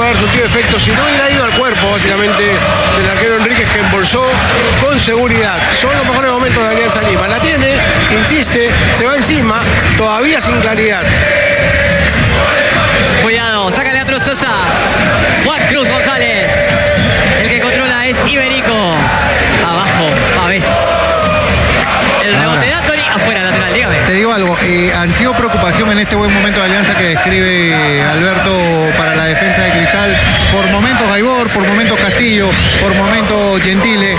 haber surtido efecto si no hubiera ido al cuerpo, básicamente, del arquero Enríquez, que embolsó con seguridad. Son los mejores momentos de Alianza Lima. La tiene, insiste, se va encima, todavía sin claridad. Cuidado, saca Leandro Sosa. Juan Cruz González. El que controla es Iberico. Abajo, Pavés. El rebote de Anthony, afuera, lateral, dígame. Te digo algo, han sido preocupación en este buen momento de Alianza que describe Alberto para la defensa de Cristal. Por momentos Gaibor, por momentos Castillo, por momentos Gentile.